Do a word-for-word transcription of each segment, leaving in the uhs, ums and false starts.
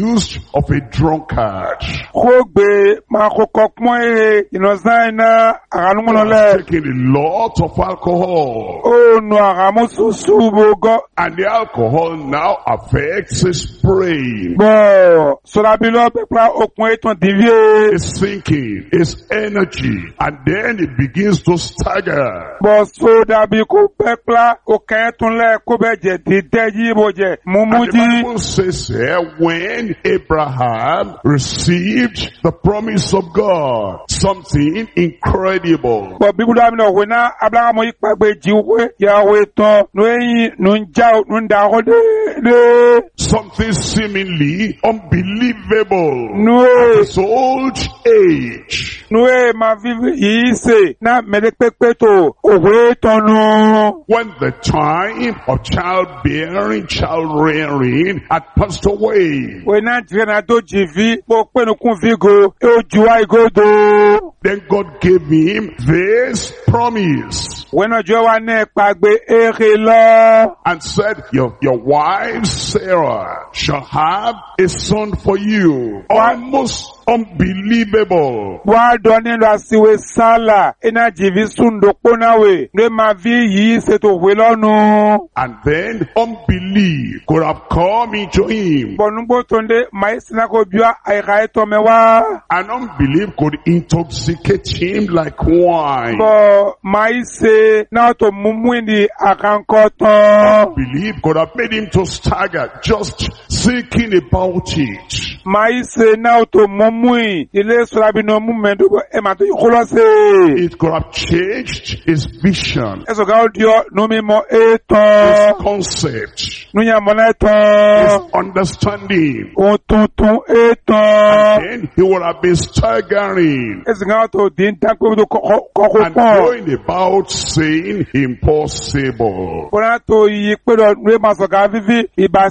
accused of a drunkard. Kogbe makokokmoe inozaina aranumolole. Taking a lot of alcohol. Oh no aramususubogo. And the alcohol now affects his brain. Bo solabilo pepla okun eton divie. His thinking, his energy, and then it begins to stagger. Bo so dabi ko pepla okan etun le ko beje dideji boje And the mumuji. Bible says here, when Abraham received the promise of God, something incredible. Bo bibu da mi no we na Abraham ipagbe jiwe yawe ton no yin no nja no nda ho de de. Something seemingly unbelievable. No At his old age. no e ma vivi yise na medepepe to owe tonu. When the time of childbearing, child rearing had passed away, We na jire na do jivi bo pe no kun vigo e oju ai godo. then God gave him this promise We no jo wa na pagbe ere lo. and said, your, your wife Sarah shall have a son for you. Almost unbelievable. Wa do ni lo asiwe sala ina jivi sundo ponawe ne ma vi yi se to we lonu. And then unbelief could have come into him. Bonugbo tonde maisina ko biwa ai ga to mewa. And unbelief could intoxicate him like wine. Bo maise na to mumwindi akankoton. Unbelief could have made him to stagger just thinking about it. Maise na to mumwi ile surabi no mumendo e ma to yikolose. It could have changed his vision, Eso ga odio no mi mo his eton. concept, Nunya mona his eton. understanding. O tuntun eton. Then he would have been staggering Eso ga to din takwe do koko and pon. going about saying impossible. Kona to yi pe do nwe maso ga vivi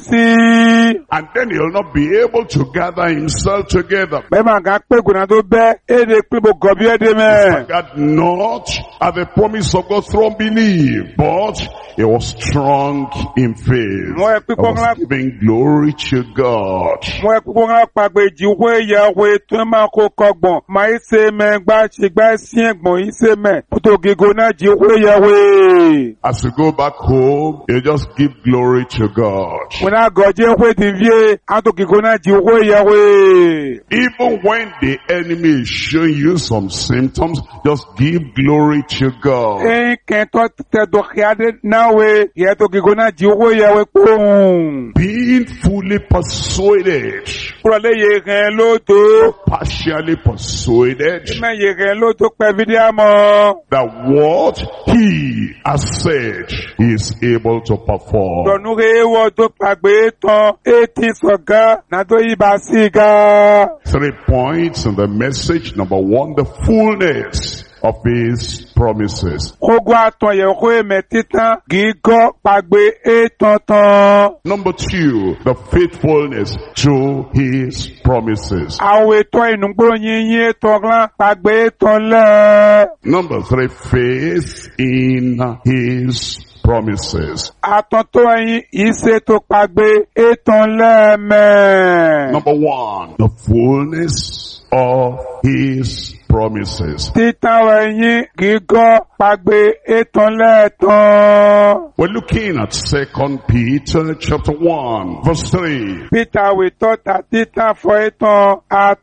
ibasi. And then he'll not be able to gather himself together. Be ma ga pe guna do be e de pe bo gobi e de me. God not at the promise of God through unbelief, but he was strong in faith. Mo e pe He ko was giving glory to God. Mo e kuko nga pagbe jiwe ya we to ma ko kogbon ma ise me gba chi gba si egbon ise me puto gigo na jiwe ya we. As you go back home, you just give glory to God. When I go je we ti vie ato gigo na jiwe ya we. Even when the enemy is showing you some symptoms, just give glory to God. E ken to te do khiade na we ye to gigo na jiwe ya we ko. Being fully persuaded, Pro le ye ren lo to partially persuaded, me ye ren lo to pe video mo. that what he has said he is able to perform. Donu re wo to pagbe ton eti soga na do ibasiga. Three points in the message. Number one, the fullness of his promises. Kogo aton ye ko me titan gigo pagbe etonton. Number two, the faithfulness to his promises. Awe to inugbo yin yin eton ran pagbe eton le. Number three, faith in his promises. Aton to yin ise to pagbe eton le me. Number one, the fullness of his promises. Titan we yin gigo pagbe eton le ton. We're looking at Second Peter chapter one, verse three. Peter we to ta titan for eton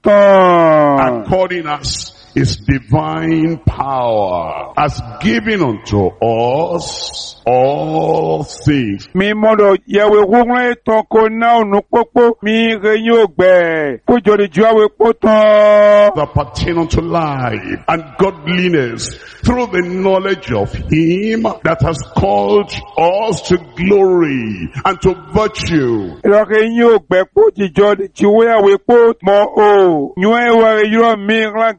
aton. According as his divine power has given unto us all things. Mi modo yewe wunre eton ko na onu popo mi re yin ogbe. Ko jori ju awe poton. That pertain unto life and godliness through the knowledge of him that has called us to glory and to virtue. Ìrọ̀kẹ́ yín ò gbẹ́ kó jíjọ jíwé àwẹ̀ kó mọ o. Yún ẹ̀wọ̀ rẹ̀ yóò mìíràn gígó.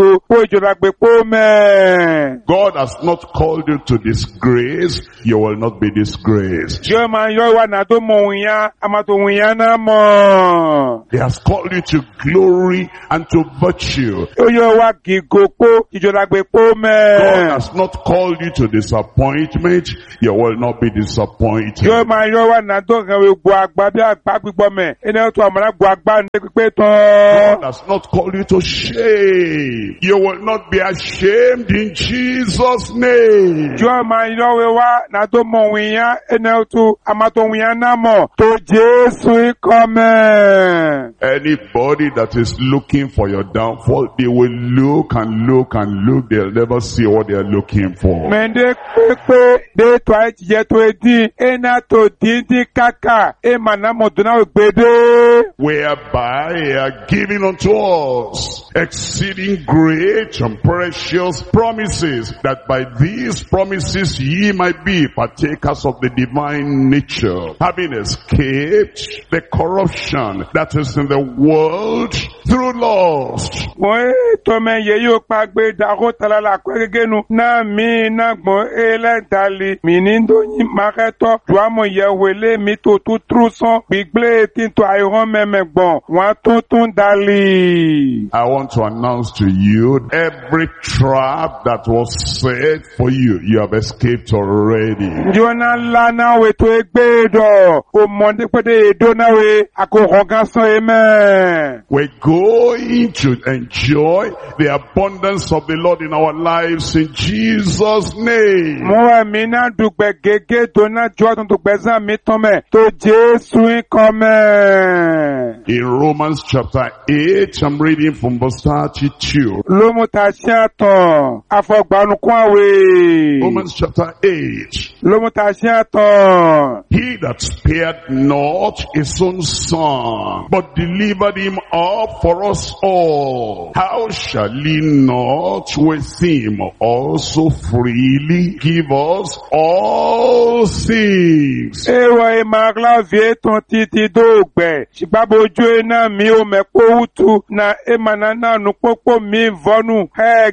gigo po ìjọdagbe po mẹ́. God has not called you to disgrace. You will not be disgraced. Jẹ́ máa yọ ìwà náà tó mọ̀ òun yá, a máa tó òun yá náà mọ̀. He has called you to glory and to virtue. Ó yọ ìwà gigo po ìjọdagbe po mẹ́. God has not called you to disappointment. You will not be disappointed. Jẹ́ máa yọ ìwà náà tó kàn wí gbọ́ àgbà bí àgbà gbígbọ́ mẹ́. Ẹni tó àmàlà gbọ́ àgbà ní pípé tán. God has not called you to shame. You will not be ashamed in Jesus' name. Jọ́ máa yọ ìwà náà tó mọ̀ òun yá, ẹni tó àmà tó òun yá náà mọ̀ tó Jésù ikọ̀ mẹ́. Anybody that is looking for your downfall, they will look and look and look. They'll never see what they're looking for. Mende pepe de to aiti je to edi ena to dindi kaka e manamo duna gbede. Whereby he are giving unto us exceeding great and precious promises, that by these promises ye might be partakers of the divine nature, having escaped the corruption that is in the world through lust. Mo to me ye yo pa gbe da ko talala kwegenu na mi na gbon ele dali mi ni do yin maketo wa mo ye wele mi to tu truson gbigble tin to ayron meme gbon wa tun tun dali. I want to announce to you, every trap that was set for you, you have escaped already. Jona lana we to egbedo o monde pede do na we akorongasan amen. We're going to enjoy the abundance of the Lord in our lives in Jesus' name. Mo mi na dugbe gege do na jo tun dugbe zan mi ton me to Jesu come. In Romans chapter eight, I'm reading from verse thirty-two. Lo mo ta siatan afogbanu kun awe. Romans chapter eight. Lo mo ta siatan. He that spared not his own son, but delivered him up for us all, how shall he not with him also freely give us all things? Ewa e magla vie ton titi dogbe. Shibabojo ena mi o mepo utu na emanana nupopo mi vonu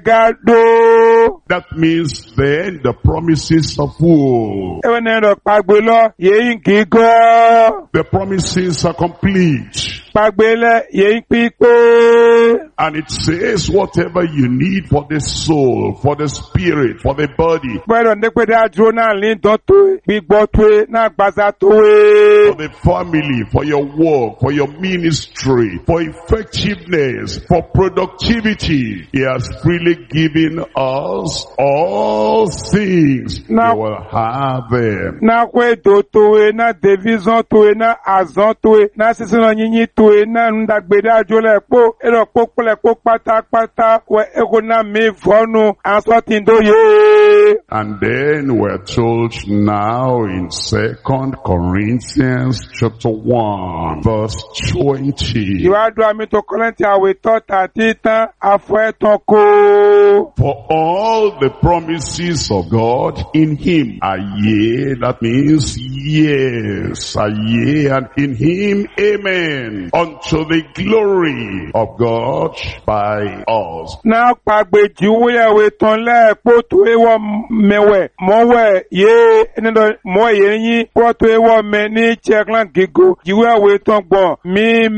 hegado. That means then the promises of woe. Ewa nero pagbelo ye ingigo. The promises are complete. Pagbele ye inpipe. And it says whatever you need for the soul, for the spirit, for the body, Bueno, ndekwe de adrona lin don to gbigbo to na gbaza to we. for the family, for your work, for your ministry, for effectiveness, for productivity, he has freely given us all things. Now- You will have them. Na kwe do to we, na division to we, na azon to we, na sisino nyinyi to we, na ndagbe de adrona po, ero po pole po pata pata, we eko na mi vonu, anso tindo ye. And then we're told now in Second Corinthians chapter one, verse twenty. Iwadu ami to kolenti awe to tatita, afwe ton ko. For all the promises of God in him are yea, that means yes, are yea, and in him amen, unto the glory of God by us. Na pagbe jiwe we ton le po to ewo mewe mowe ye enido mo ye yin po to ewo me ni cheklan gigo jiwe we ton gbon mi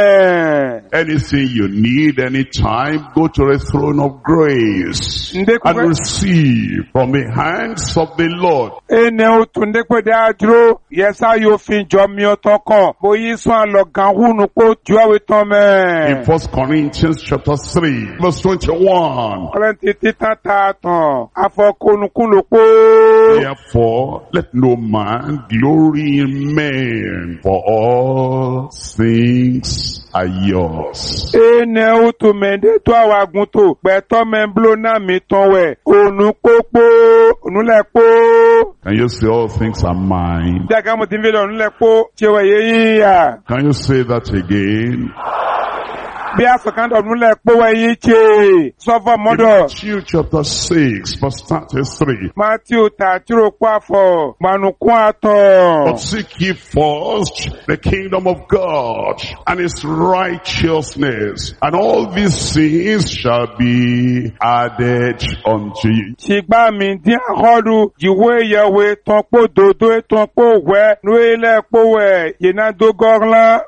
me. Anything you need anytime, go to the throne of grace Nde and kufe receive from the hands of the Lord. ene o tunde pe de adro yesa yo fin jo mi o ton kan bo yi so an lo gan hunu po jiwe we ton In me. First Corinthians chapter three, verse twenty-one. Kolenti titata ton afọ konukun lo po. Therefore, let no man glory in men, for all things are yours. Ene o to mende to awagun to pe to men blo na mi ton we onu popo onu le po. Can you say all things are mine? Daga mo tin velo onu le po che we ye ya. Can you say that again? Bí àsọ̀kándọ̀ múlẹ̀ pọ́wọ́ ẹyin ṣe sọ́fọ̀ mọ́dọ̀. Matthew chapter six, verse thirty-three. Matthew tàtírò pàfọ̀ gbanukun àtọ̀. But seek ye first the kingdom of God and his righteousness, and all these things shall be added unto you. Ṣìgbà mi dín àkọ́dù ìwé ìyẹ̀wé tán pò dòdó tán pò wẹ́ lórílẹ̀ pò wẹ̀ yìnyín dógọ́rán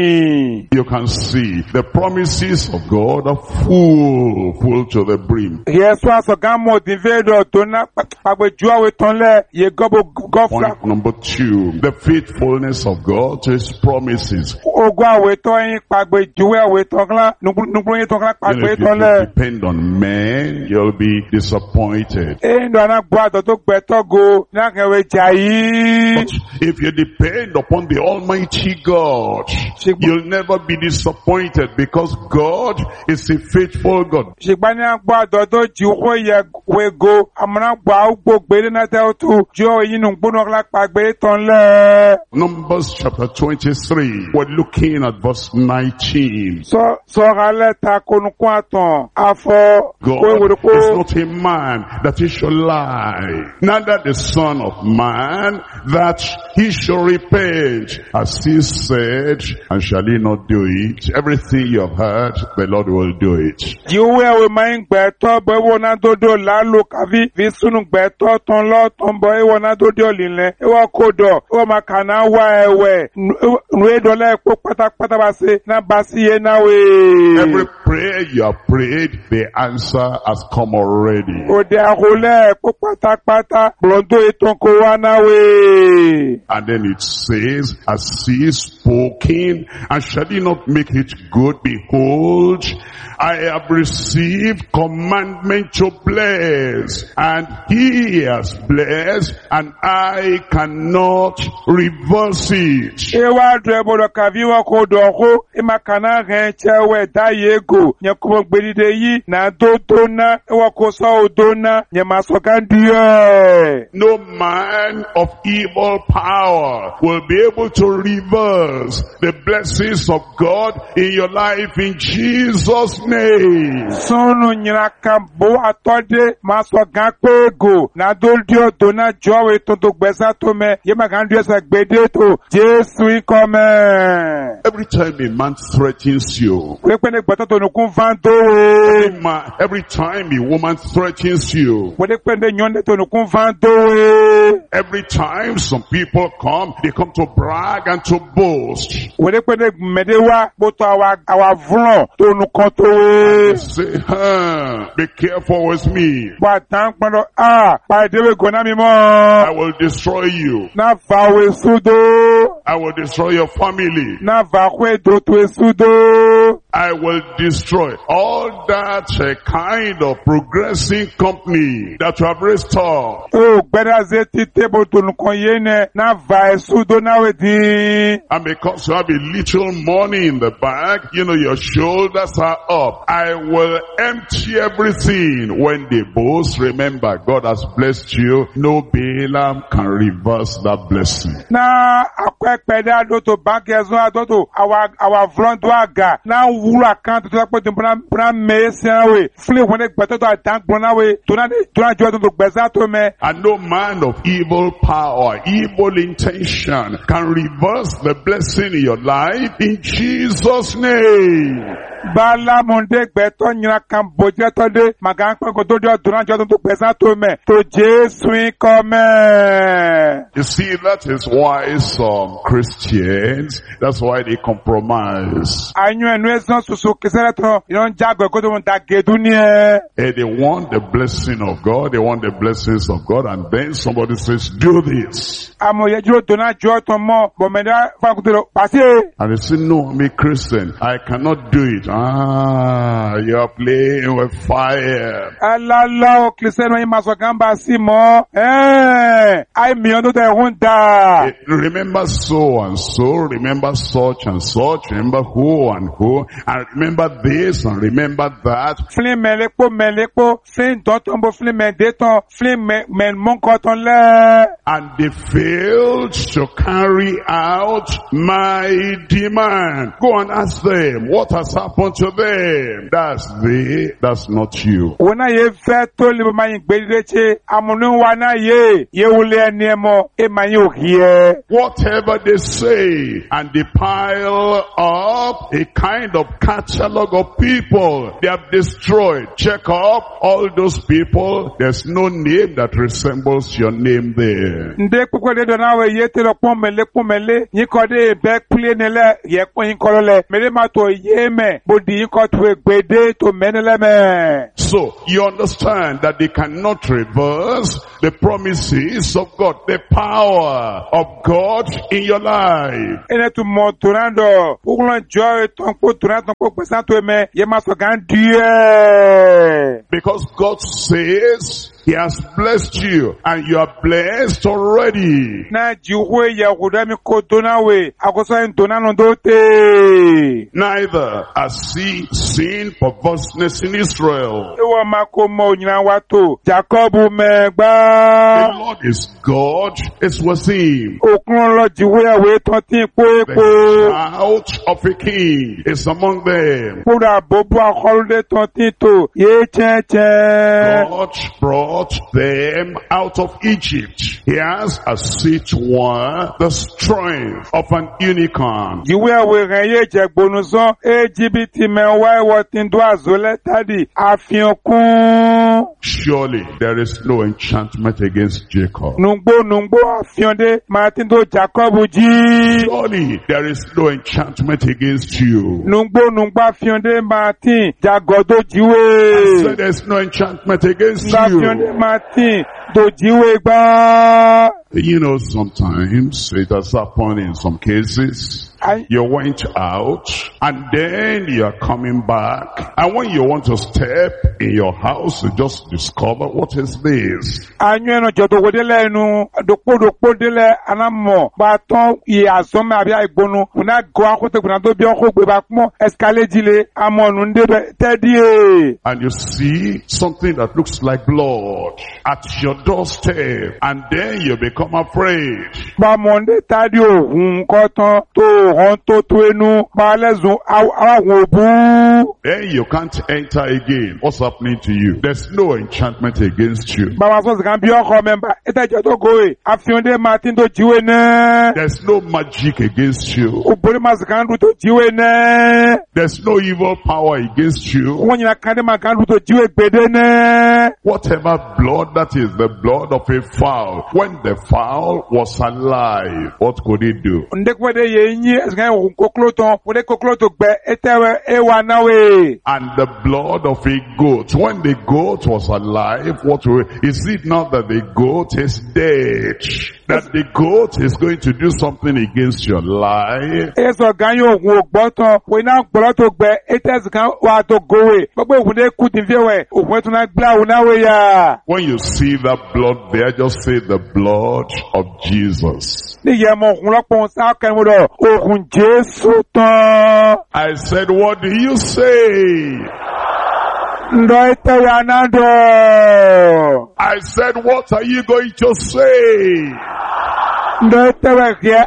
mi. You can see the promises of God are full, full to the brim. Yẹ̀sọ́ àsọ̀gámọ̀ dìvẹ́dọ̀ tó ná pàgbẹ́jú àwẹ̀ tán lẹ̀ yẹ gọ́bọ̀ gọ́fà. Point number two, the faithfulness of God to his promises. Ogun àwẹ̀ tán yín pàgbẹ́jú àwẹ̀ tán kán nùgbọ́n yín tán kán You know, pàgbẹ́ if you tán lẹ̀. depend on men, you'll be disappointed. Èyí ló àná gbọ́ àtọ̀ tó gbẹ̀tọ́ go ní àkànwé jà yìí. But if you depend upon the Almighty God, you'll never be disappointed because God is a faithful God. Ṣùgbọ́n ní àgbọ̀ àtọ̀ tó jù kó yẹ wego àmọ́nà gbọ́ àwùgbò gbèrè náà tẹ́ ó tu jọ èyí nù gbóná lápàgbé tán lẹ̀. Numbers chapter twenty-three, we're looking at verse nineteen. Sọ sọ̀rọ̀ alẹ́ ta konukun àtàn àfọ̀ kó God ìwòrò kó. is not a man that he shall lie, neither the son of man that he shall repent. As he said, and shall he not do it? Everything you have heard, the Lord will do it. Ìwé ẹ̀wẹ̀ máa ń gbẹ̀tọ́ bọ́ ìwọ náà dòdò lálò káfí fi súnú gbẹ̀tọ́ tán lọ́ tán bọ́ ìwọ náà dòdò lílẹ̀. Ìwọ kò dọ̀ ìwọ máa kà náà wá ẹ̀wẹ̀ nù édọ́lẹ̀ epo pátápátá bá ṣe náà bá sí yé náà wé. Every prayer you have prayed, the answer has come already. Òde àkọlẹ̀ epo pátápátá gbọ̀ndó ètò kò wá náà wé. And then it says, as he is spoken, and shall he not make it good? Behold, I have received commandment to bless, and he has blessed, and I cannot reverse it. Ewa dwe bodo kaviwa ko doko ima kana renchewe da yego nye kumo gbedide yi na do dona ewa ko so dona nye masokandiye. No man of evil power will be able to reverse the blessings of God in your life in Jesus' name. Sunu nyina kambo atode masokan pego na do dio dona jowe tonto gbesa to me ye makandiye sa gbede to Jesu ikome. Every time a man threatens you, Wepene gbata to nukun vando. every, man, every time a woman threatens you, Wepene nyonde to nukun vando. every time some people come, they come to brag and to boast. Wepene medewa boto awa awa vlon to nukun They to. say, huh, be careful with me. Wa tank pando ah pa dewe gona mi I mo. will destroy you. Na vawe sudo. I will destroy your family. Na vakwe do to sudo. I will destroy all that uh, kind of progressing company that you have raised up. O gbeda zeti tebo to nukun yene na vae sudo na wedi. And because you have a little money in the bag, you know, your shoulders are up. I will empty everything. When they boast, remember, God has blessed you. No Balaam can reverse that blessing. Na akwekpede adoto banki ezo adoto awa awa vlon do aga na wura kan to to pe bra bra me siawe fle won gbeto to adan gbona we to na to na jo to gbesa to me. And no man of evil power, evil intention can reverse the blessing in your life in Jesus' name. Bala monde gbeto nyina kan boje to de magan pe ko to do to na jo to gbesa to me to Jesu come. You see, that is why some Christians, that's why they compromise. Anyu enu esan susu kesere to yon jagbe ko to mon ta gedu ni e. And they want the blessing of God, they want the blessings of God, and then somebody says, do this. Amo ye juro to na jo to mo bo me da fa ku to pasi. And they say, no, I'm a Christian, I cannot do it. Ah, you are playing with fire. Alala o Christian yi maso gamba si mo. Eh, ai mi on to hunda. Remember so and so, remember such and such, remember who and who, and remember this and remember that. Flin melepo melepo, flin dotombo flin mendeton, flin men mon koton le. And they failed to carry out my demand. Go and ask them, what has happened unto them. That's they, that's not you. Wona ye fe to le ma yin gbedireche amunu wana ye ye wule eniemo e ma yin ohie. Whatever they say, and they pile up a kind of catalog of people they have destroyed. Check up all those people. There's no name that resembles your name there. Nde kukwe de donawe ye te lo pomele pomele yin kode be kule nele ye ko yin kolole mele ma to ye me bodi yin ko to gbede to menele me. So you understand that they cannot reverse the promises of God, the power of God in your life. Ene tu mo turando ukulon joy ton ko turando ko pesa to me ye ma so gan die. Because God says He has blessed you, and you are blessed already. Na jiwe ya kudami ko donawe akoso en donano dote. Neither has He seen perverseness in Israel. Ewa mako mo nyina wato Jacobu The megba. Lord is God, is with Him. Okun lo jiwe awe ton tin po The epo. shout of a king is among them. Kura bobo akolude ton tin to ye chen chen. God brought them out of Egypt. He has, as it were, the strength of an unicorn. Jiwe awe ren ye jegbonu son Ejibiti menwa ewo tin do azole tadi afion kun. Surely there is no enchantment against Jacob. Nungbo nungbo afion de Martin do Jacobu ji. Surely there is no enchantment against you. Nungbo nungbo afion de Martin Jagodo I jiwe. said there's no enchantment against Afion de you. Martin do jiwe gba. You know, sometimes it has happened in some cases. Ay- You went out and then you are coming back, and when you want to step in your house, you just discover, what is this? Anyo eno jodo wodele enu dokpo dokpo dele anamo ba ton ye asome abi aigbonu una go akote guna do bi oko gbe ba mo escalade jile amonu nde tedie. And you see something that looks like blood at your doorstep, and then you become afraid. Ba monde tadi ohun ko tan to hon to to enu ba lezun awon obu. Then you can't enter again. What's happening to you? There's no enchantment against you. Ba wa so kan bi oko member eta jodo go e afion de Martin do jiwe na. There's no magic against you. Obori maskan du to jiwe na. There's no evil power against you. Won yin kan de makan du to jiwe gbede na. Whatever blood, that is the blood of a fowl. When the fowl was alive, what could it do? Ndekwede ye yin esgan ohun koklo ton wode koklo to gbe etewe ewa nawe. And the blood of a goat. When the goat was alive, what will, is it not that the goat is dead? That the goat is going to do something against your life? Eso ganyo ohun ogbo ton we na gboro to gbe etes kan wa to gowe. Gbogbo ohun de ku tin fewe ohun tun na gba ohun nawe ya. When you see that blood there, just say the blood of Jesus. Ni ye mo ohun lopo sa kan mo do ohun Jesu ton. I said, what do you say? Ndo etewe anando. I said, what are you going to say? Ndo etewe ye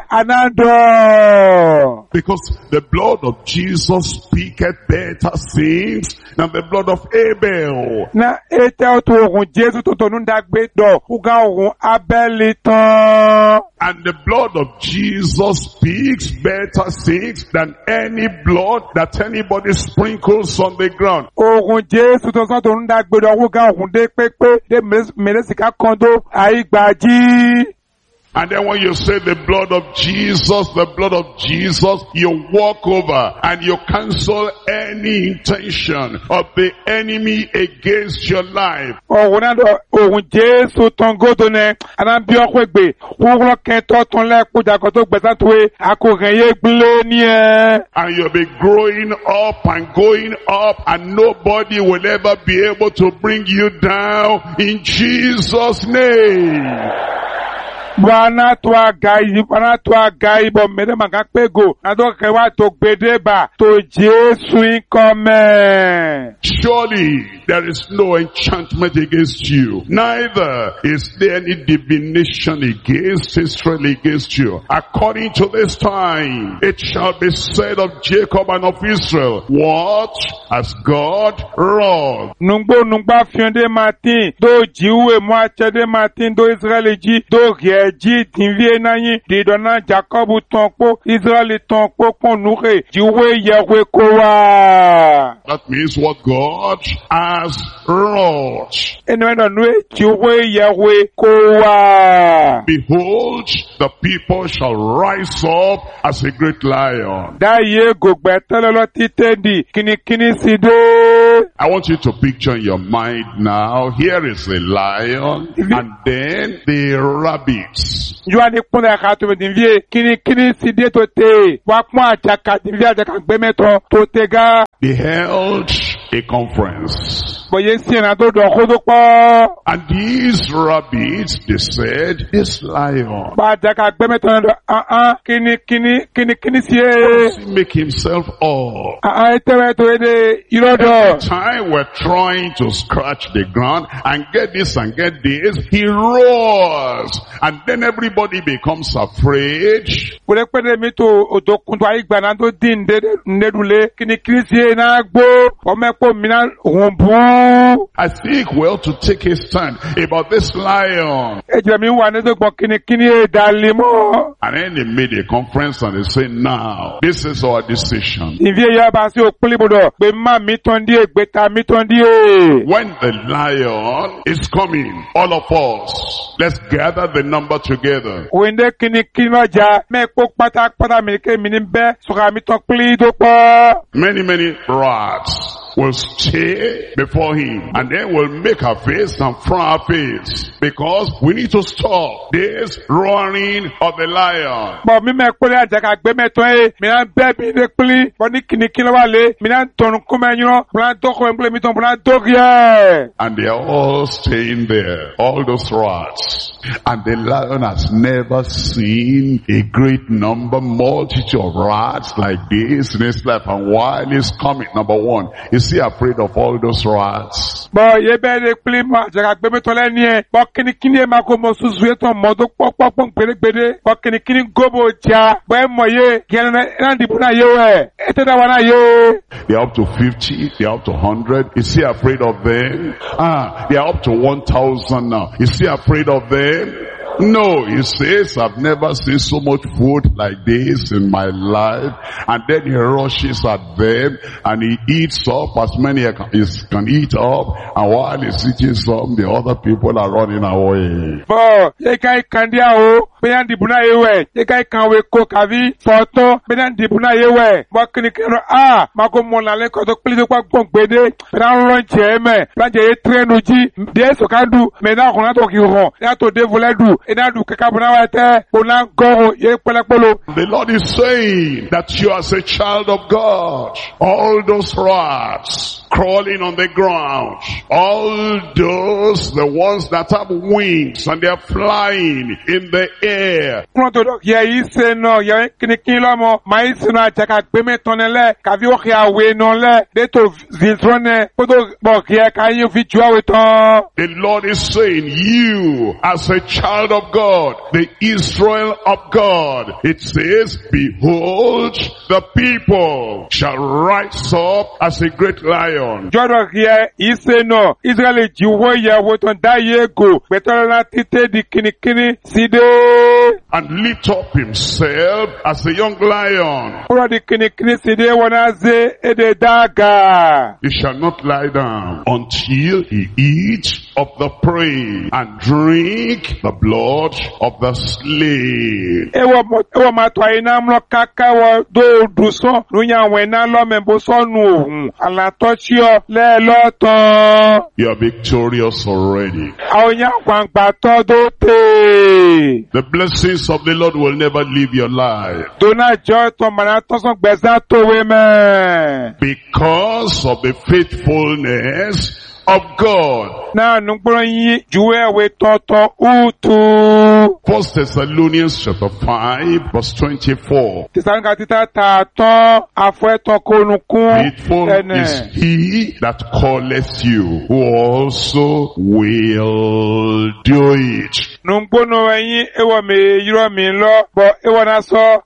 anando. Because the blood of Jesus speaketh better things than the blood of Abel. Na etewe to ohun Jesu to tonu dagbe do uga ohun Abeli ton. And the blood of Jesus speaks better things than any blood that anybody sprinkles on the ground. Ohun Jesu to san tonu dagbe do uga ohun de pepe de meresika kondo aigbaji. And then when you say the blood of Jesus, the blood of Jesus, you walk over and you cancel any intention of the enemy against your life. Ohun na do ohun Jesu ton godo ne anan bi okwe gbe wo ken to ton le ku jago to gbe santuwe akoran ye gbele ni e. And you'll be growing up and going up, and nobody will ever be able to bring you down in Jesus' name. Bwana twa gai, bwana twa gai bo mede magapego. Ado kewa to bedeba to Jesu income. Surely there is no enchantment against you, neither is there any divination against Israel against you. According to this time, it shall be said of Jacob and of Israel, what has God wrought? Nungbo nungba fiende matin, do jiwe mwa chede matin do Israel ji, do rieji tinvie nanyi, di dona Jacob tonko, Israel tonko pon noure, jiwe yewe kowa. That means what God has wrought. Enwena nwe jiwe yewe kowa. Behold, the people shall rise up as a great lion. Da ye gogbe telelo titendi, kini kini side. I want you to picture in your mind now, here is the lion, and then the rabbits. Jwa ni kunda kato medinvie, kini kini side to te, wakma achaka dinvie achaka gbemeto to tega. They held a conference. And these rabbits, they said, this lion, does he make himself up? Every time we're trying to scratch the ground and get this and get this, he roars. And then everybody becomes afraid. I think we ought to take a stand about this lion. And then they made a conference and they said, now, this is our decision. When the lion is coming, all of us, let's gather the number together. Many, many rats will stay before him, and then we'll make our face and front our face, because we need to stop this roaring of the lion. And they are all staying there, all those rats. And the lion has never seen a great number, multitude of rats like this in his life. And while he's coming, number one, is he afraid of all those rats? And then they're up to fifty, they're up to one hundred. Is he afraid of them? Ah, they're up to one thousand now. Is he afraid of them? No, he says, I've never seen so much food like this in my life. And then he rushes at them and he eats up as many as he can eat up. And while he's eating some, the other people are running away. The Lord is saying that you as a child of God, all those rats crawling on the ground, all those, the ones that have wings and they are flying in the air. The Lord is saying, you as a child of God, the Israel of God, it says, behold, the people shall rise up as a great lion. And lift up himself as a young lion. He shall not lie down until he eat of the prey and drink the blood of the slain. You are victorious already. The blessings of the Lord will never leave your life. Because of the faithfulness of God. Na nukbolo yi juwe we tonton utu. First Thessalonians chapter five verse twenty-four. Tisanka tita ta ton afwe ton konukun. Faithful is he that calleth you, who also will do it. Nukbono yi ewa me yiro mi lo, bo ewa na so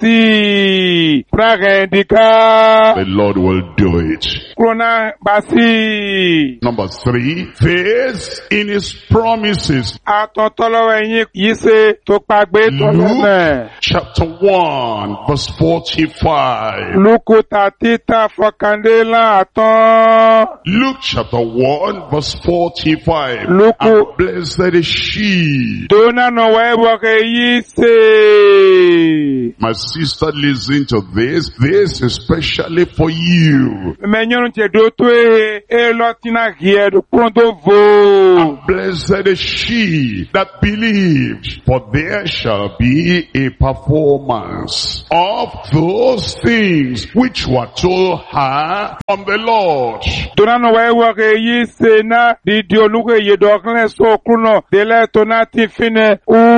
basi. Pragendika. The Lord will do it. Krona basi. Number three, faith in his promises. Atontolo yi yise to pagbe to Luke chapter one verse forty-five. Luke tatita fakandela aton. Luke chapter one verse forty-five. Luke. And blessed is she. Dona no webo ke yise. My sister, listen to this. This is especially for you. Menyon te do to e e lotina hiedo pronto vo. And blessed is she that believed, for there shall be a performance of those things which were told her from the Lord. Dona no webo ke yise na di dioluke yedokle so kuno dele tonati fine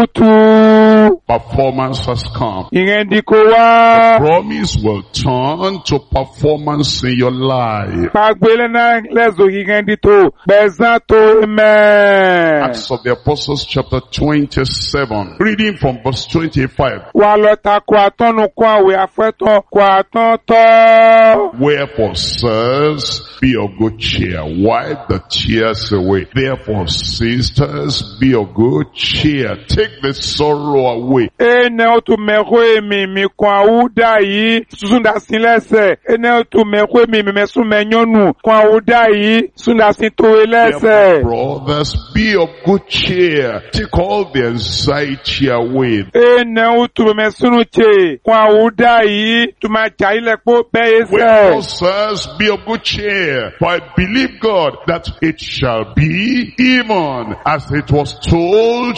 utu. Performance has come. Ingendiko The wa. promise will turn to performance in your life. Pagbele na lezo ingendito. Bezato amen. Acts of the Apostles chapter twenty-seven, reading from verse twenty-five. Walota kwa tonu kwa we afeto kwa tonto. Wherefore, sirs, be of good cheer, wipe the tears away. Therefore, sisters, be of good cheer, take the sorrow away. Ene otu mekwe mi mi kwa uda yi sunda sinlese. Ene otu mekwe mi mi mesu menyonu kwa uda yi sunda sintoelese. Therefore, brothers, be of good cheer, take all the anxiety away. Ene otu mesunu che kwa uda yi tumachaile po Wherefore, beese. sirs, be of good cheer, for I believe God that it shall be even as it was told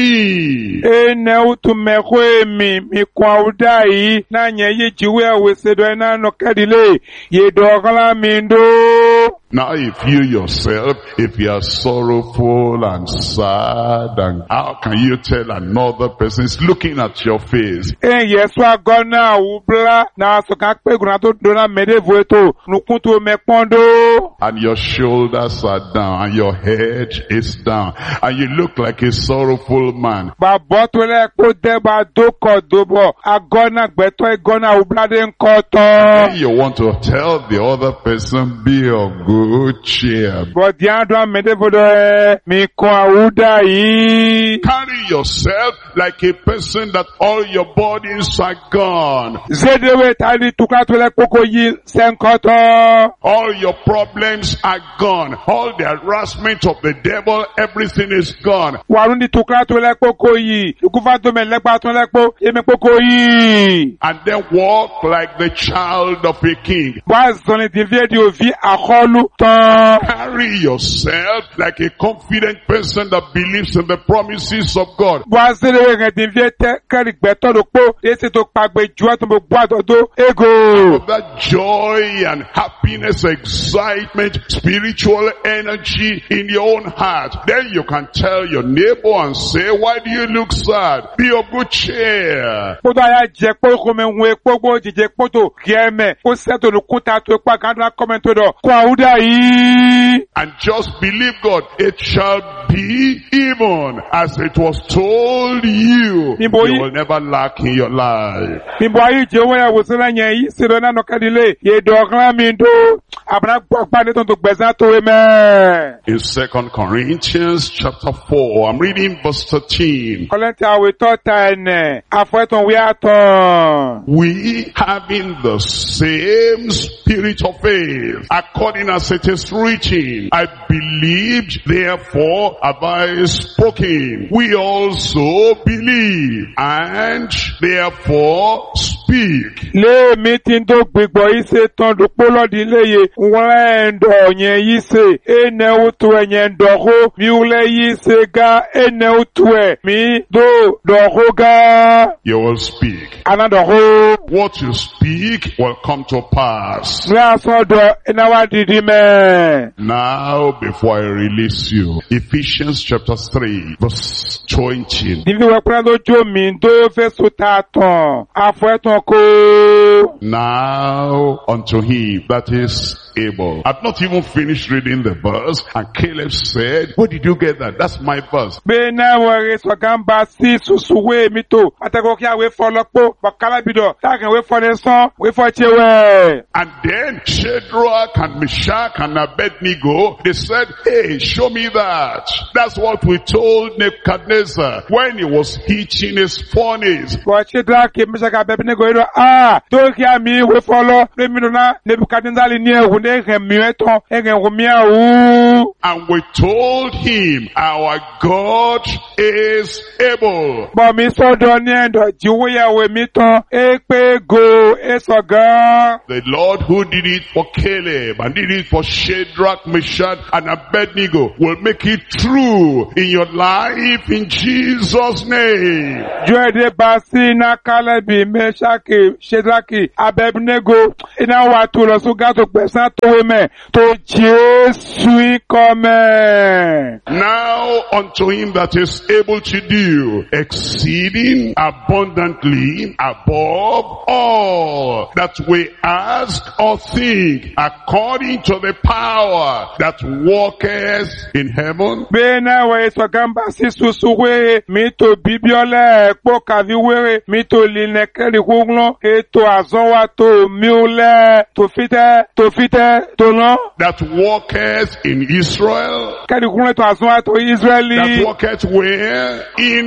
me. Ene otu mekwe mi mi kwa uda yi na nye yi jiwe wesedo ena no kadile ye dogala mindo. Now if you yourself, if you are sorrowful and sad, and how can you tell another person is looking at your face? En yesu agona ubla na soka pe guna to dona medevu eto nukuntu mepondo. And your shoulders are down, and your head is down, and you look like a sorrowful man. Ba botole ko deba doko dobo agona gbeto egona ubla de nkoto. Then you want to tell the other person, be of good cheer. But diandwa medevu do mi kwa uda yi. Carry yourself like a person that all your bodies are gone. Zedewe tali tukatole koko yi senkoto. All your problems are gone. All the harassment of the devil, everything is gone. Warundi tukatole koko yi. Ukufato me lekpa to lekpo yeme koko yi. And then walk like the child of a king. Wazone divye di ovi akolu ton. Carry yourself like a confident person that believes in the promises of God. Wazedewe nge divye te kari gbeto do po ese to pagbe juwa to mo gbado do ego. Of that joy and happiness, excitement, spiritual energy in your own heart. Then you can tell your neighbor and say, why do you look sad? Be of good cheer. Podo aya je po ko me nwe pogo jije poto kieme ko seto lu kuta to pa kandra komento do kwa uda yi. And just believe God. It shall be even as it was told you. You will never lack in your life. Mimbo ayi je wo ya wosela nya yi siro na no kadile ye dogran mi do abra gbagba ne ton to gbezan to amen. In Second Corinthians chapter four, I'm reading verse thirteen. Kolenti awe to ta ene afeton we aton. We having the same spirit of faith, according as it is written, I believed, therefore have I spoken. We also believe, and therefore speak. Le meeting do gbigbo ise ton do polo di leye won do yen yise ene utu yen do ho mi ule yise ga ene utu e mi do do ho ga. You will speak. Anado ho What you speak will come to pass. na so do ena wa didi me Amen. Now, before I release you, Ephesians chapter three, verse twenty. Níbi wọ́n pẹ́ lójú mi tó fẹ́ sùtà tán, àfọ̀ ẹ̀tàn kó. Now unto him that is able. I've not even finished reading the verse, and Caleb said, where did you get that? That's my verse. Bẹ́ẹ̀ náà wọ́n rí sọ̀gánba sí sùsùwé mi tó. Àtẹ̀kọ́ kí a wé fọ́ lọ́pọ̀, bàkálàbìdọ̀, táàkì wé fọ́ ní sán, wé fọ́ tiwẹ̀. And then Shadrach and Meshach and Abednego, they said, hey, show me that. That's what we told Nebuchadnezzar when he was heating his furnace. Bọ̀ Shadrach, Meshach, Abednego, yìí lọ, ah, tó kí a mi wé fọ́ lọ, lẹ́mi lọ́nà, Nebuchadnezzar ní ẹ̀hún ní ẹ̀hẹ̀ mi ẹ̀tàn, ẹ̀hẹ̀ ẹ̀hún mi àwú. And we told him, our God is able. Bọ̀ mi sọ́dọ̀ ní ẹ̀dọ̀ jíwéyàwó mi tán, é pé go, é sọ̀gán. The Lord who did it for Caleb and did it for Shadrach, Meshach, and Abednego will make it true in your life in Jesus' name. Jọ́ẹ̀dẹ̀ bá sí iná Kálẹ̀bì, Mẹ́ṣákì, Ṣédrákì, Abednego, iná wà tó lọ sógá tó gbẹ̀sán tó wé mẹ́, tó Jésù ikọ̀ mẹ́. Now unto him that is able to do exceeding abundantly above all that we ask or think, according to the power that worketh in heaven. Bẹ́ẹ̀ni wẹ̀ sọ̀gánbà sí sùsùwé, mi tó bíbíọ́lẹ̀ pọ̀ kàvíwéré, mi tó lìnẹ̀kẹ́rì húnlọ́, ètò àzọ́wà tó miúlẹ̀, tó fítẹ́, tó fítẹ́, tó lọ́. That worketh in Israel. Kẹ́rì húnlẹ̀ tó àzọ́wà tó Israeli. That worketh where? In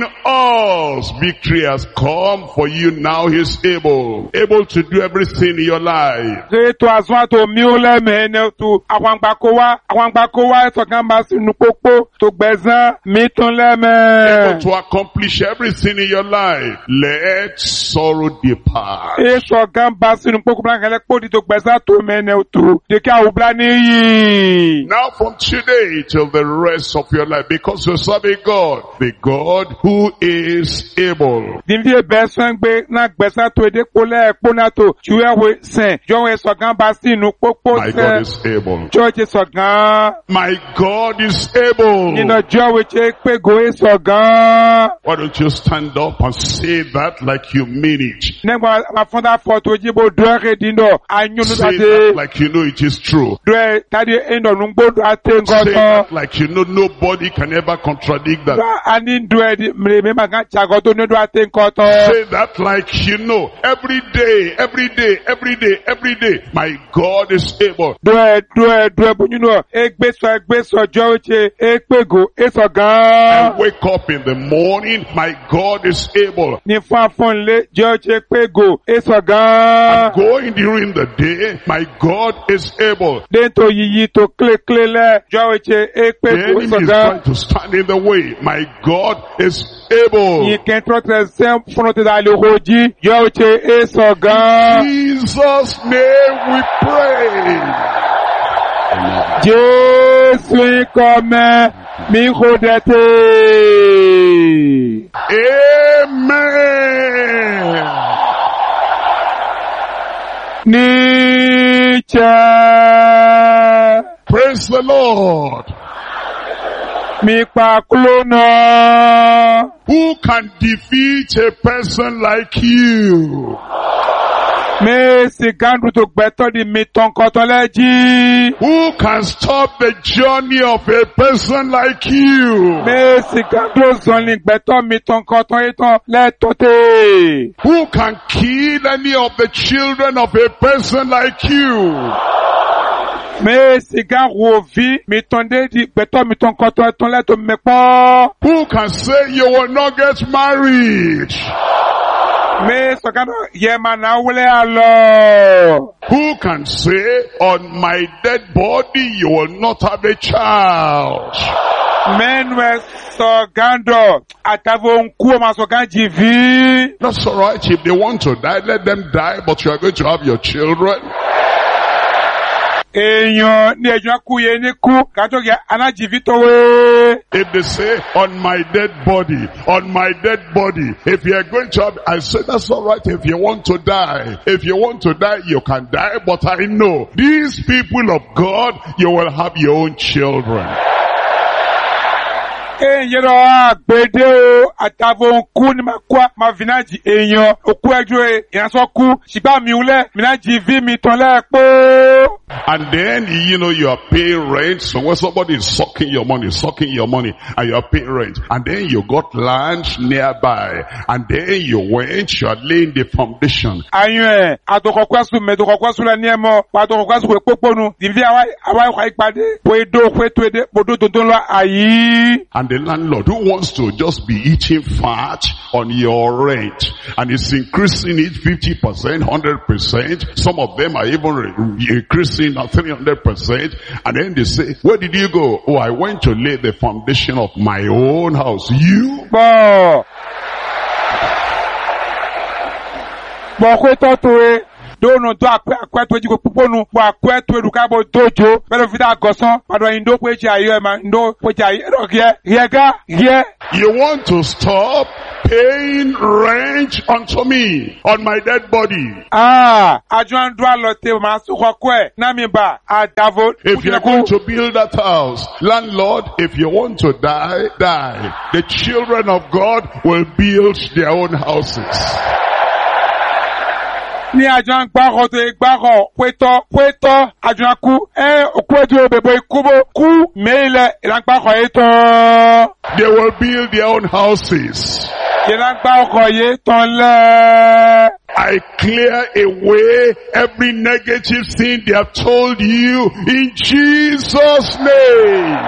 us. Victory has come for you now. He's able. Able to do everything in your life. Ètò àzọ́wà tó miúlẹ̀ mẹ́ẹ̀nẹ́ tó àwọn àgbàkówá, àwọn àgbàkówá sọ̀gánbà sínú pópó tó gbẹ̀sán, mi tún lẹ́mẹ̀. Able to accomplish everything in your life. Let sorrow depart. E sọ̀gánbà sínú pópó bláńkẹ́lẹ́ pòdì tó gbẹ̀sán tó mẹ́ẹ̀nẹ́ tó. Dèkí àwùblá níyì. Now from today till the rest of your life, because you serve a God, the God who is able. Dìndí ẹ̀bẹ̀sán gbé náà gbẹ̀sán tó èdè pólẹ̀ ẹ̀pónà tó jùwẹ́wé sẹ̀, jọ́wẹ́ sọ̀gánbà sínú pópó My sẹ̀. God is able. Jọ́ọ̀jì sọ̀gán. My God is able. Nínú jọ́wé ṣe pé gòé sọ̀gán. Why don't you stand up and say that like you mean it? Nígbà àfọ́ndà fọ́tò jíbo dúẹ́rẹ́ dínà, àyúnú Say tàdé. that like you know it is true. Dúẹ́ tàdé ẹ̀nà nùgbòdò àti Say ngọ́tọ̀. that like you know nobody can ever contradict that. Dúẹ́ àní dúẹ́ di mèrèmé màgá ṣàgọ́ tó nídò àti ngọ́tọ̀. Say that like you know every day, every day, every day, every day. My God is able. Dúẹ́ dúẹ́ dúẹ́ bùnúnú ẹgbẹ́sọ ẹgbẹ́sọ jọ́wé ṣe ẹgbẹ́gò ẹ̀sọ̀gán. I wake up in the morning. My God is able. Ní fún afọ́nlé jọ́wé ṣe ẹgbẹ́gò ẹ̀sọ̀gán. Going during the day. My God is able. Dentro yìí tó kílékílé lẹ̀ jọ́wé ṣe The ẹgbẹ́gò enemy is ẹ̀sọ̀gán. trying to stand in the way. My God is able. Yìí kẹ́ntọ́ tẹ̀ sẹ́m fúnnú ti dà lè hojí jọ́wé ṣe ẹ̀sọ̀gán. In Jesus' name we pray. Jésù ikọ̀ mẹ́ mi kò dẹ̀tẹ̀. Amen. Nietzsche. Praise the Lord. Mi pa klona. Who can defeat a person like you? Me si gandu to gbeto di mi ton kotoleji. Who can stop the journey of a person like you? Me si gandu zonli gbeto mi ton koton eton le tote. Who can kill any of the children of a person like you? Me si gan rovi mi ton de di gbeto mi ton koton eton le to me po. Who can say you will not get married? Me so gan ye mana wule alo. Who can say on my dead body you will not have a child? Men we so gando atavo nku ma so gan jivi. That's all right. If they want to die, let them die, but you are going to have your children. Èèyàn ní ẹjọ́ kú yẹ ní kú kàtó yẹ alájìví tó wé. If they say, on my dead body, on my dead body, if you are going to have, I say, that's all right if you want to die. If you want to die, you can die, but I know, these people of God, you will have your own children. Enyero agbede o atavo nku ni makwa ma vinaji eyan oku ejo e yanso ku shiba mi ule minaji vi mi ton lepo. And then, you know, you are paying rent. So when somebody is sucking your money, sucking your money, and you are paying rent, and then you got land nearby, and then you went, you are laying the foundation. Ayun atoko kwasu me to kwasu la ni emo pa to kwasu we poponu divi awai awai kwa ipade po edo po twede podo tonton lo ayi. And the landlord who wants to just be eating fat on your rent, and is increasing it fifty percent, one hundred percent. Some of them are even increasing at three hundred percent. And then they say, where did you go? Oh, I went to lay the foundation of my own house. You? Bo. Bo kwe totoe. Dono do akwe akwe to jiko poponu bo akwe to eduka bo dojo pero vida gosan pado indo pe ji ayo ma ndo pe ji ayo ye yega ye. You want to stop paying rent unto me on my dead body. Ah, ajuan do alote ma su kokwe na mi ba adavo. If you're going to build that house, landlord, if you want to die, die. The children of God will build their own houses. Ni ajuan gbaro to gbaro pweto pweto ajuan ku eh okwejo bebo ikubo ku meile ilan gbaro eto. They will build their own houses. Ilan gbaro ye ton le. I clear away every negative thing they have told you in Jesus' name.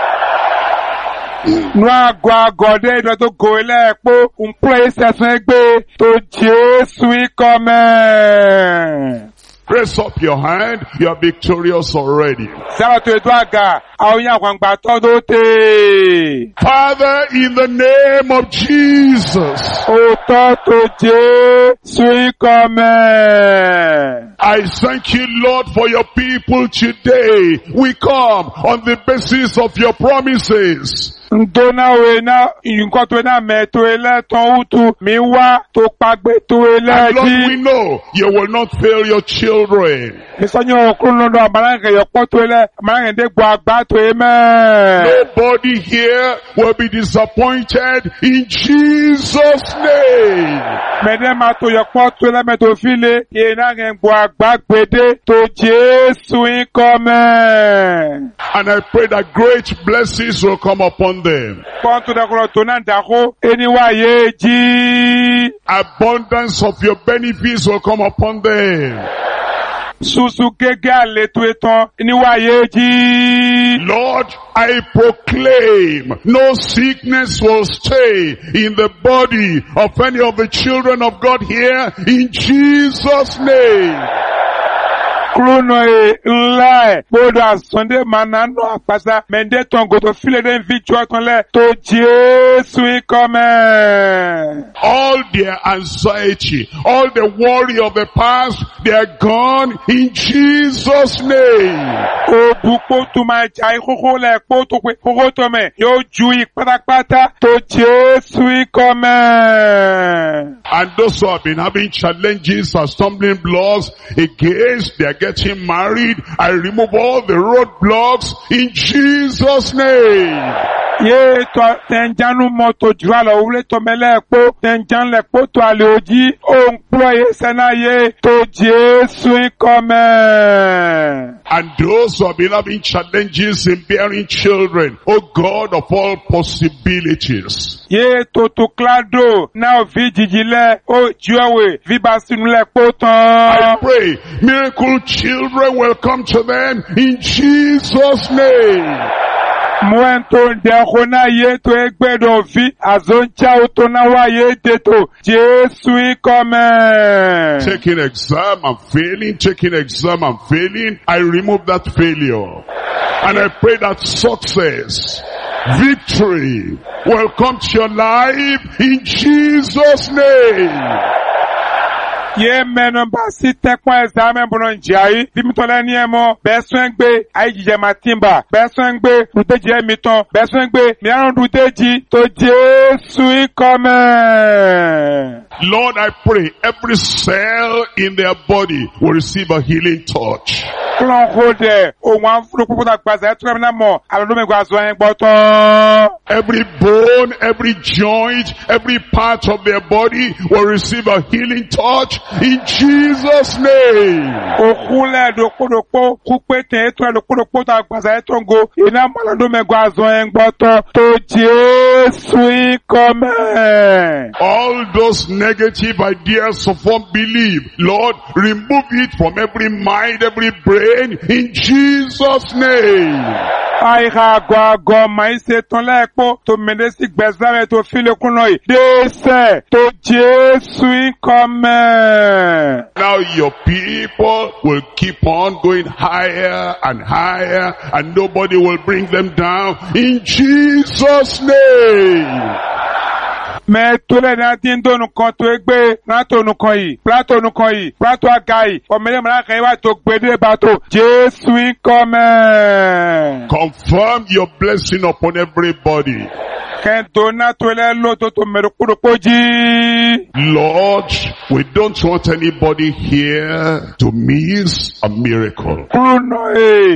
Nwa gwa gode do to go ile po un place esan gbe to Jesu ikome. Raise up your hand. You are victorious already. Father, in the name of Jesus, I thank you, Lord, for your people today. We come on the basis of your promises. And Lord, we know you will not fail your children. Nobody here will be disappointed in Jesus' name. And I pray that great blessings will come upon them. Abundance of your benefits will come upon them. Lord, I proclaim no sickness will stay in the body of any of the children of God here in Jesus' name. Krono e nla boda Sunday manano apasa mende ton go to feel den victory ton le to Jesu come. All their anxiety, all the worry of the past, they are gone in Jesus' name. O bupo to my jai koko le po to pe koko to me yo jui patapata to Jesu come. And those who have been having challenges or stumbling blocks against their getting married, I remove all the roadblocks in Jesus' name. Ye to tenjanu moto jualo ule to mele po tenjan le po to aleoji o employe sana ye to Jesu come. And those who have been having challenges in bearing children, oh God of all possibilities. Ye to to clado now vigile o juawe vibasinule po ton. I pray miracle children will come to them in Jesus' name. Muento ndehona yeto egbedo vi azoncha utonawa yeteto Jesu come. Taking exam and failing, taking exam and failing, I remove that failure. And I pray that success, victory will come to your life in Jesus' name. Ye meno basi tekwa examen bono njai. Dimitole ni emo. Beswengbe. Aijije matimba. Beswengbe. Ruteji emiton. Beswengbe. Mianon ruteji. To Jesu come. Lord, I pray every cell in their body will receive a healing touch. Every bone, every joint, every part of their body will receive a healing touch in Jesus' name. All those negative ideas of unbelief, Lord, remove it from every mind, every brain, in Jesus' name. Aïra gwa gwa maïse ton lèkpo to menesi gbezame to file kunoi dese to Jesu come. Now your people will keep on going higher and higher and nobody will bring them down in Jesus' name. Mais tous les natins dont nous comptons egbe, nato nous koi, plato nous koi, plato agai, omele mala kaiwa to gbede bato, Jesu come. Confirm your blessing upon everybody. Lord, we don't want anybody here to miss a miracle.